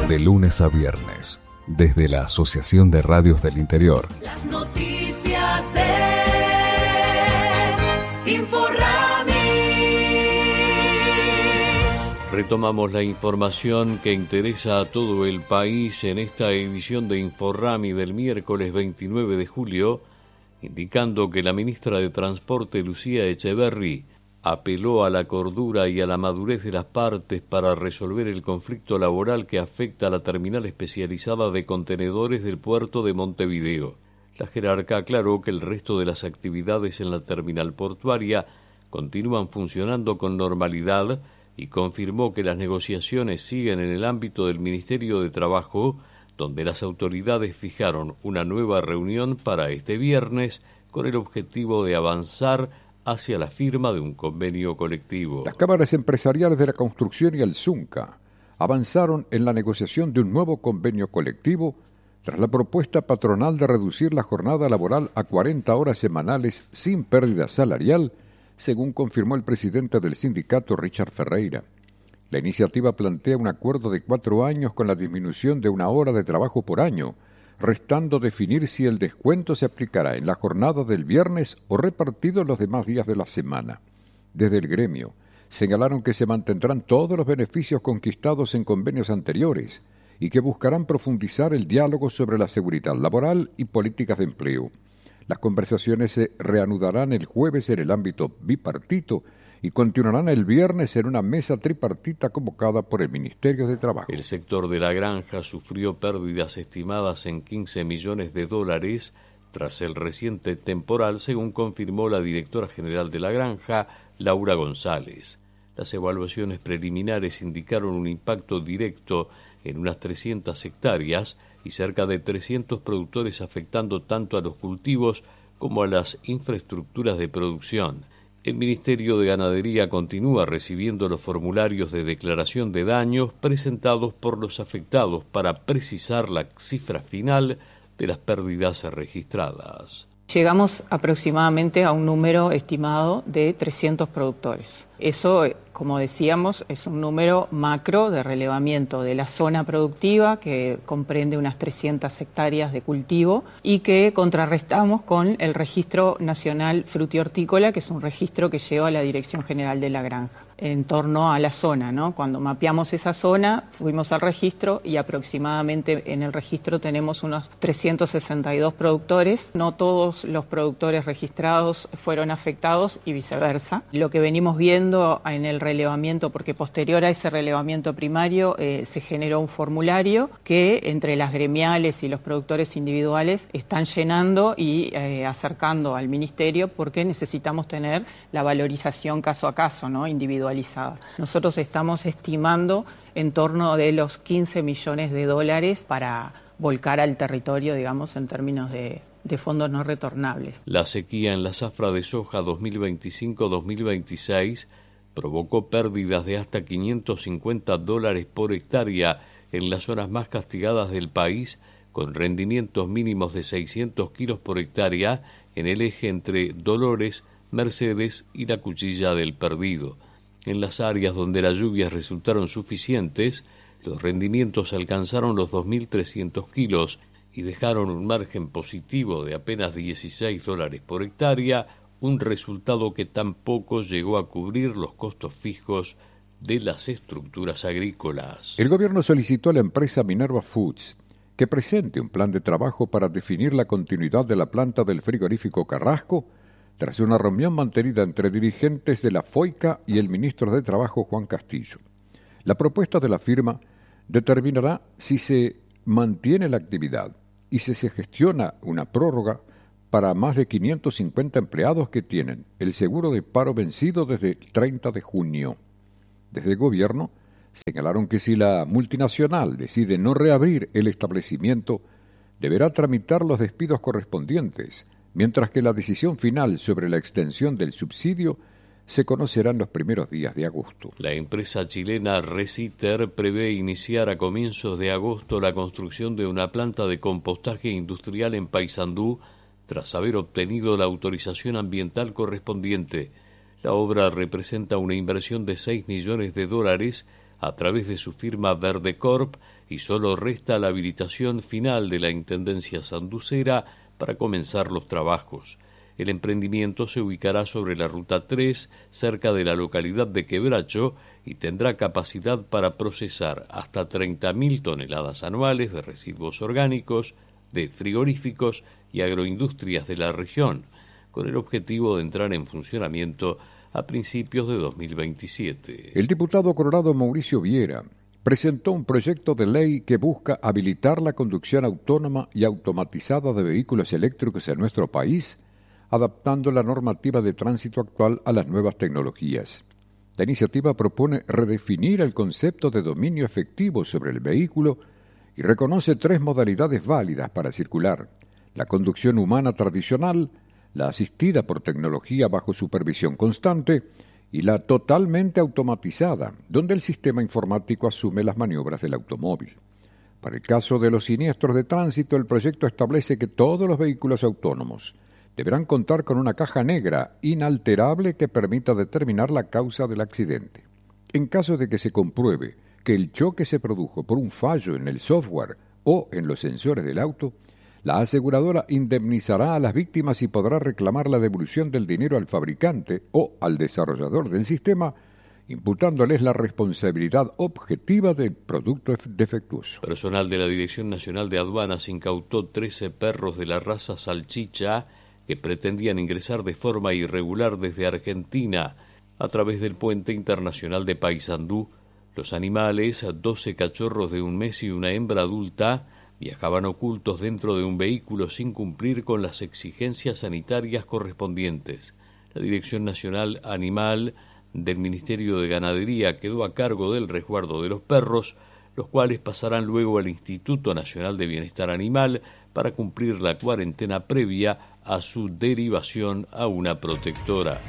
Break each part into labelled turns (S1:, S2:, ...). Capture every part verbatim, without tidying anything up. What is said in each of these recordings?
S1: De lunes a viernes, desde la Asociación de Radios del Interior.
S2: Las noticias de Inforrami.
S3: Retomamos la información que interesa a todo el país en esta edición de Inforrami del miércoles veintinueve de julio, indicando que la ministra de Transporte, Lucía Echeverri, apeló a la cordura y a la madurez de las partes para resolver el conflicto laboral que afecta a la terminal especializada de contenedores del puerto de Montevideo. La jerarca aclaró que el resto de las actividades en la terminal portuaria continúan funcionando con normalidad y confirmó que las negociaciones siguen en el ámbito del Ministerio de Trabajo, donde las autoridades fijaron una nueva reunión para este viernes con el objetivo de avanzar hacia la firma de un convenio colectivo.
S4: Las cámaras empresariales de la construcción y el ZUNCA avanzaron en la negociación de un nuevo convenio colectivo tras la propuesta patronal de reducir la jornada laboral a cuarenta horas semanales sin pérdida salarial, según confirmó el presidente del sindicato, Richard Ferreira. La iniciativa plantea un acuerdo de cuatro años con la disminución de una hora de trabajo por año, restando definir si el descuento se aplicará en la jornada del viernes o repartido en los demás días de la semana. Desde el gremio, señalaron que se mantendrán todos los beneficios conquistados en convenios anteriores y que buscarán profundizar el diálogo sobre la seguridad laboral y políticas de empleo. Las conversaciones se reanudarán el jueves en el ámbito bipartito y continuarán el viernes en una mesa tripartita convocada por el Ministerio de Trabajo.
S3: El sector de la granja sufrió pérdidas estimadas en quince millones de dólares tras el reciente temporal, según confirmó la directora general de la granja, Laura González. Las evaluaciones preliminares indicaron un impacto directo en unas trescientas hectáreas y cerca de trescientos productores, afectando tanto a los cultivos como a las infraestructuras de producción. El Ministerio de Ganadería continúa recibiendo los formularios de declaración de daños presentados por los afectados para precisar la cifra final de las pérdidas registradas.
S5: Llegamos aproximadamente a un número estimado de trescientos productores. Eso, como decíamos, es un número macro de relevamiento de la zona productiva que comprende unas trescientas hectáreas de cultivo y que contrarrestamos con el Registro Nacional Frutihortícola, que es un registro que lleva la Dirección General de la Granja en torno a la zona, ¿no? Cuando mapeamos esa zona, fuimos al registro y aproximadamente en el registro tenemos unos trescientos sesenta y dos productores. No todos los productores registrados fueron afectados y viceversa. Lo que venimos viendo en el relevamiento, porque posterior a ese relevamiento primario eh, se generó un formulario que entre las gremiales y los productores individuales están llenando y eh, acercando al ministerio, porque necesitamos tener la valorización caso a caso, ¿no? Individualizada. Nosotros estamos estimando en torno de los quince millones de dólares para volcar al territorio, digamos, en términos de de fondos no retornables.
S3: La sequía en la zafra de soja dos mil veinticinco dos mil veintiséis provocó pérdidas de hasta quinientos cincuenta dólares por hectárea en las zonas más castigadas del país, con rendimientos mínimos de seiscientos kilos por hectárea en el eje entre Dolores, Mercedes y la Cuchilla del Perdido. En las áreas donde las lluvias resultaron suficientes, los rendimientos alcanzaron los dos mil trescientos kilos y dejaron un margen positivo de apenas dieciséis dólares por hectárea, un resultado que tampoco llegó a cubrir los costos fijos de las estructuras agrícolas.
S4: El gobierno solicitó a la empresa Minerva Foods que presente un plan de trabajo para definir la continuidad de la planta del frigorífico Carrasco, tras una reunión mantenida entre dirigentes de la FOICA y el ministro de Trabajo, Juan Castillo. La propuesta de la firma determinará si se mantiene la actividad y si se gestiona una prórroga para más de quinientos cincuenta empleados que tienen el seguro de paro vencido desde el treinta de junio. Desde el gobierno señalaron que si la multinacional decide no reabrir el establecimiento, deberá tramitar los despidos correspondientes, mientras que la decisión final sobre la extensión del subsidio se conocerá en los primeros días de agosto.
S3: La empresa chilena Resiter prevé iniciar a comienzos de agosto la construcción de una planta de compostaje industrial en Paysandú, tras haber obtenido la autorización ambiental correspondiente. La obra representa una inversión de seis millones de dólares a través de su firma Verdecorp y solo resta la habilitación final de la Intendencia Sanducera para comenzar los trabajos. El emprendimiento se ubicará sobre la Ruta tres, cerca de la localidad de Quebracho, y tendrá capacidad para procesar hasta treinta mil toneladas anuales de residuos orgánicos, de frigoríficos y agroindustrias de la región, con el objetivo de entrar en funcionamiento a principios de dos mil veintisiete.
S4: El diputado colorado Mauricio Viera presentó un proyecto de ley que busca habilitar la conducción autónoma y automatizada de vehículos eléctricos en nuestro país, adaptando la normativa de tránsito actual a las nuevas tecnologías. La iniciativa propone redefinir el concepto de dominio efectivo sobre el vehículo y reconoce tres modalidades válidas para circular: la conducción humana tradicional, la asistida por tecnología bajo supervisión constante y la totalmente automatizada, donde el sistema informático asume las maniobras del automóvil. Para el caso de los siniestros de tránsito, el proyecto establece que todos los vehículos autónomos deberán contar con una caja negra inalterable que permita determinar la causa del accidente. En caso de que se compruebe que el choque se produjo por un fallo en el software o en los sensores del auto, la aseguradora indemnizará a las víctimas y podrá reclamar la devolución del dinero al fabricante o al desarrollador del sistema, imputándoles la responsabilidad objetiva del producto defectuoso.
S3: Personal de la Dirección Nacional de Aduanas incautó trece perros de la raza salchicha que pretendían ingresar de forma irregular desde Argentina a través del puente internacional de Paysandú. Los animales, doce cachorros de un mes y una hembra adulta, viajaban ocultos dentro de un vehículo sin cumplir con las exigencias sanitarias correspondientes. La Dirección Nacional Animal del Ministerio de Ganadería quedó a cargo del resguardo de los perros, los cuales pasarán luego al Instituto Nacional de Bienestar Animal para cumplir la cuarentena previa a su derivación a una protectora.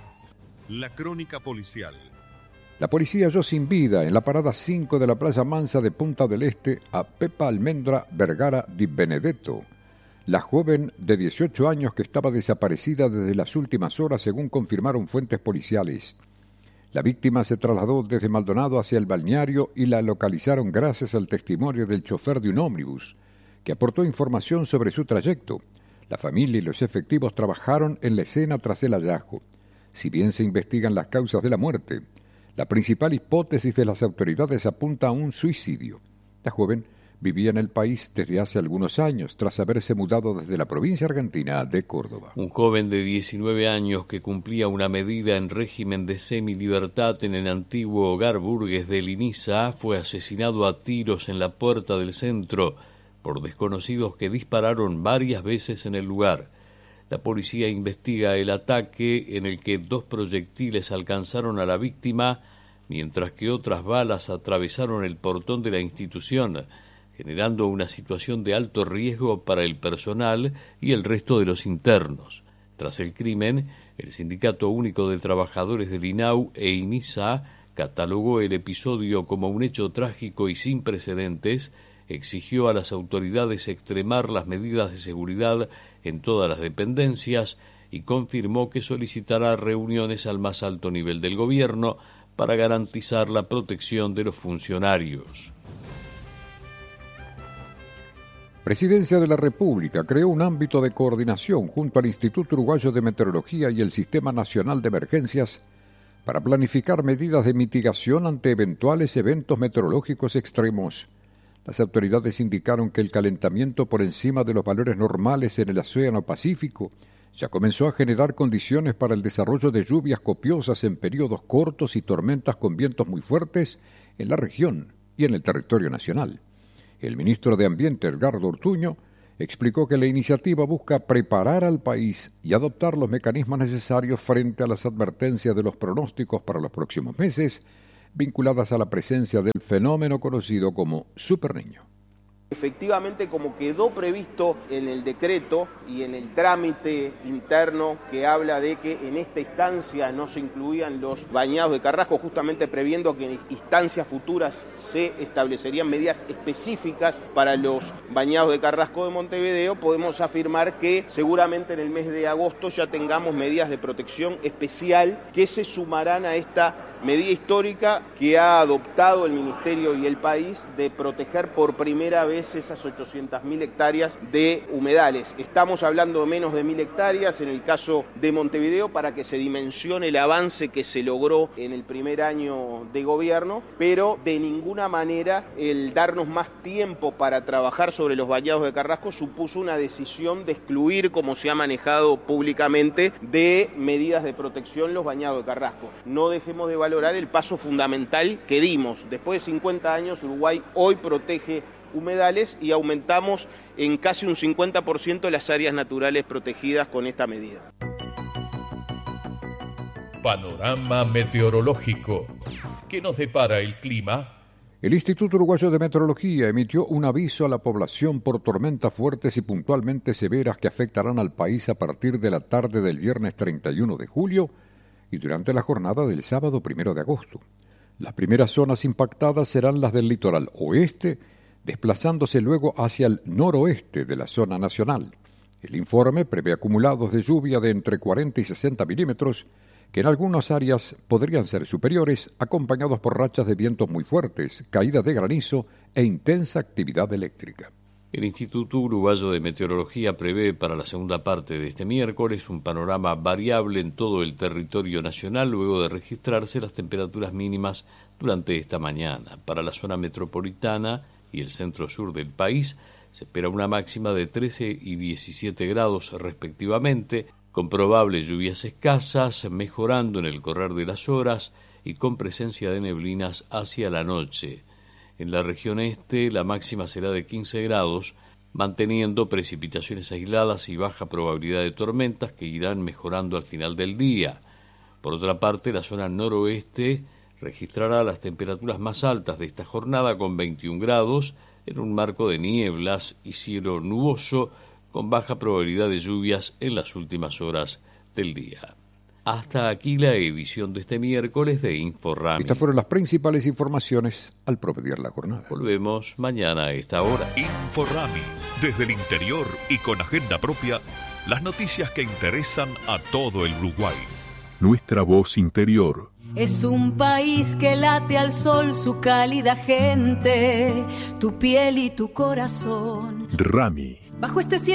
S6: La crónica policial.
S4: La policía halló sin vida en la parada cinco de la Playa Mansa de Punta del Este a Pepa Almendra Vergara Di Benedetto, la joven de dieciocho años que estaba desaparecida desde las últimas horas, según confirmaron fuentes policiales. La víctima se trasladó desde Maldonado hacia el balneario y la localizaron gracias al testimonio del chofer de un ómnibus, que aportó información sobre su trayecto. La familia y los efectivos trabajaron en la escena tras el hallazgo. Si bien se investigan las causas de la muerte, la principal hipótesis de las autoridades apunta a un suicidio. La joven vivía en el país desde hace algunos años, tras haberse mudado desde la provincia argentina de Córdoba.
S3: Un joven de diecinueve años que cumplía una medida en régimen de semilibertad en el antiguo hogar burgués de Liniza fue asesinado a tiros en la puerta del centro por desconocidos que dispararon varias veces en el lugar. La policía investiga el ataque en el que dos proyectiles alcanzaron a la víctima, mientras que otras balas atravesaron el portón de la institución, generando una situación de alto riesgo para el personal y el resto de los internos. Tras el crimen, el Sindicato Único de Trabajadores del INAU e INISA catalogó el episodio como un hecho trágico y sin precedentes, exigió a las autoridades extremar las medidas de seguridad en todas las dependencias y confirmó que solicitará reuniones al más alto nivel del gobierno para garantizar la protección de los funcionarios.
S4: Presidencia de la República creó un ámbito de coordinación junto al Instituto Uruguayo de Meteorología y el Sistema Nacional de Emergencias para planificar medidas de mitigación ante eventuales eventos meteorológicos extremos. Las autoridades indicaron que el calentamiento por encima de los valores normales en el Océano Pacífico ya comenzó a generar condiciones para el desarrollo de lluvias copiosas en periodos cortos y tormentas con vientos muy fuertes en la región y en el territorio nacional. El ministro de Ambiente, Edgardo Ortuño, explicó que la iniciativa busca preparar al país y adoptar los mecanismos necesarios frente a las advertencias de los pronósticos para los próximos meses, vinculadas a la presencia del fenómeno conocido como superniño.
S7: Efectivamente, como quedó previsto en el decreto y en el trámite interno que habla de que en esta instancia no se incluían los bañados de Carrasco, justamente previendo que en instancias futuras se establecerían medidas específicas para los bañados de Carrasco de Montevideo, podemos afirmar que seguramente en el mes de agosto ya tengamos medidas de protección especial que se sumarán a esta medida histórica que ha adoptado el Ministerio y el país de proteger por primera vez esas ochocientas mil hectáreas de humedales. Estamos hablando de menos de mil hectáreas en el caso de Montevideo para que se dimensione el avance que se logró en el primer año de gobierno, pero de ninguna manera el darnos más tiempo para trabajar sobre los bañados de Carrasco supuso una decisión de excluir, como se ha manejado públicamente, de medidas de protección los bañados de Carrasco. No dejemos de valorar el paso fundamental que dimos. Después de cincuenta años, Uruguay hoy protege humedales y aumentamos en casi un cincuenta por ciento las áreas naturales protegidas con esta medida.
S8: Panorama meteorológico. ¿Qué nos depara el clima?
S4: El Instituto Uruguayo de Meteorología emitió un aviso a la población por tormentas fuertes y puntualmente severas que afectarán al país a partir de la tarde del viernes treinta y uno de julio y durante la jornada del sábado primero de agosto. Las primeras zonas impactadas serán las del litoral oeste, desplazándose luego hacia el noroeste de la zona nacional. El informe prevé acumulados de lluvia de entre cuarenta y sesenta milímetros, que en algunas áreas podrían ser superiores, acompañados por rachas de vientos muy fuertes, caída de granizo e intensa actividad eléctrica.
S3: El Instituto Uruguayo de Meteorología prevé para la segunda parte de este miércoles un panorama variable en todo el territorio nacional luego de registrarse las temperaturas mínimas durante esta mañana. Para la zona metropolitana y el centro-sur del país se espera una máxima de trece y diecisiete grados respectivamente, con probables lluvias escasas, mejorando en el correr de las horas y con presencia de neblinas hacia la noche. En la región este la máxima será de quince grados, manteniendo precipitaciones aisladas y baja probabilidad de tormentas que irán mejorando al final del día. Por otra parte, la zona noroeste registrará las temperaturas más altas de esta jornada con veintiún grados, en un marco de nieblas y cielo nuboso, con baja probabilidad de lluvias en las últimas horas del día. Hasta aquí la edición de este miércoles de Inforrami.
S4: Estas fueron las principales informaciones al promediar la jornada.
S3: Volvemos mañana a esta hora.
S6: Inforrami, desde el interior y con agenda propia, las noticias que interesan a todo el Uruguay.
S1: Nuestra voz interior.
S2: Es un país que late al sol su cálida gente, tu piel y tu corazón.
S1: Rami.
S2: Bajo este cielo